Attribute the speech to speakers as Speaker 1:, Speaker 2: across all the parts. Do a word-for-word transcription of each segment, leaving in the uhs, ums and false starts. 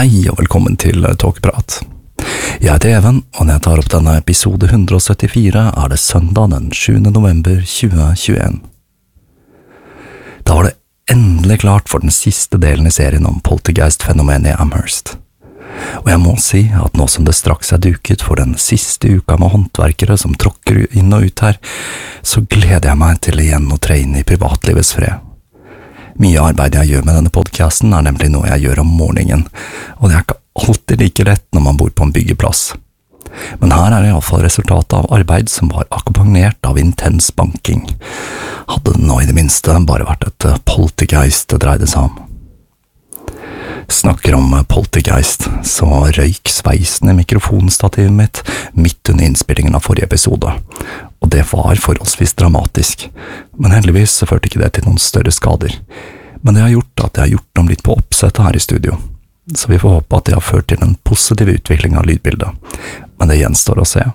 Speaker 1: Hei og velkommen til Tåkeprat. Jeg heter Even, og når jeg tar opp denne episode hundre syttifire, er det søndag den sjuende november tjue tjueen. Da var det endelig klart for den siste delen i serien om poltergeist-fenomenet i Amherst. Og jeg må si at nå som det straks er duket for den siste uka med håndverkere som tråkker inn og ut her, så gleder jeg meg til igjen å tre inn i privatlivets fred. Mye arbeid jeg gjør med denne podcasten er nemlig noe jeg gjør om morgenen, og det er ikke alltid like lett når man bor på en byggeplass. Men her er i alle fall resultatet av arbeid som var akkompagnert av intens banking. Hadde det nå i det minste bare vært et poltergeist det dreide seg om. Snakker om poltergeist, så røyk sveisen i mikrofonstativet mitt midt under innspillingen av forrige episode, og det var forholdsvis dramatisk, men heldigvis så førte ikke det til noen større skader. Men det har gjort at jeg har gjort om litt på oppsettet her i studio, så vi får håpe at det har ført til en positiv utvikling av lydbildet, men det gjenstår å se.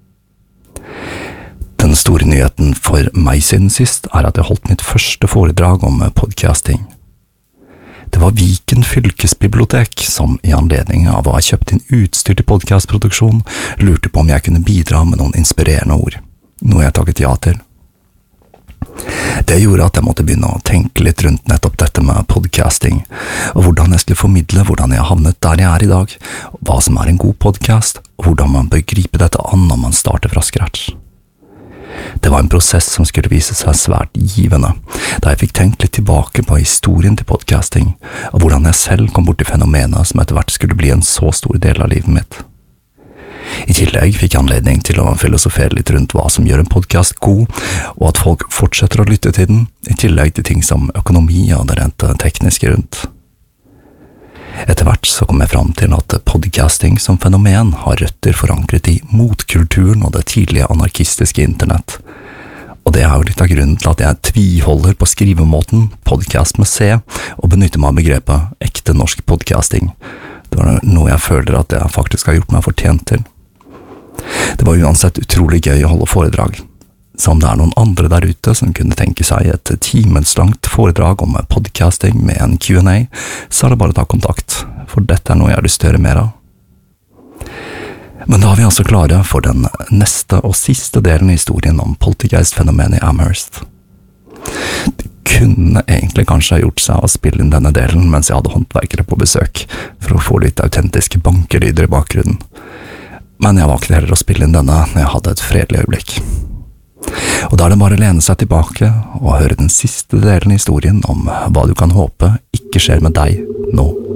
Speaker 1: Den store nyheten for meg siden sist er at jeg holdt mitt første foredrag om podcasting. Det var Viken fylkesbibliotek som i anledning av å ha kjøpt inn utstyr til podcastproduksjon lurte på om jeg kunne bidra med noen inspirerende ord, noe jeg takket ja til. Det gjorde at jeg måtte begynne å tenke litt rundt nettopp dette med podcasting, og hvordan jeg skulle formidle hvordan jeg havnet der jeg er i dag, hva som er en god podcast, og hvordan man bør gripe dette an når man starter fra scratch. Det var en prosess som skulle vise seg svært givende, da jeg fikk tenkt litt tilbake på historien til podcasting, og hvordan jeg selv kom bort til fenomenet som etter hvert skulle bli en så stor del av livet mitt. I tillegg fikk jeg anledning til å filosofere litt rundt hva som gjør en podcast god, og at folk fortsetter å lytte til den, i tillegg til ting som økonomi og det rent tekniske rundt. Etter hvert så kom jeg fram til at podcasting som fenomen har røtter forankret i motkulturen og det tidlige anarkistiske internett. Og det er jo litt av grunnen til at jeg tviholder på skrivemåten podcast med C, og benytter meg av begrepet ekte norsk podcasting. Det var noe jeg føler at jeg faktisk har gjort meg fortjent til. Det var uansett utrolig gøy å holde foredrag. Så om det er noen andre der ute som kunne tenke seg et timeslangt foredrag om podcasting med en Q and A, så er det bare å ta kontakt, for dette er noe jeg har lyst til å gjøre mer av. Men da er vi altså klare for den neste og siste delen i historien om poltergeist-fenomenet i Amherst. Det kunne egentlig kanskje ha gjort seg å spille inn denne delen mens jeg hadde håndverkere på besøk, for å få litt autentiske bankelyder i bakgrunnen. Men jeg valgte heller å spille inn denne når jeg hadde et fredelig øyeblikk. Og da er det bare å lene seg tilbake og høre den siste delen i historien om hva du kan håpe ikke skjer med deg nå.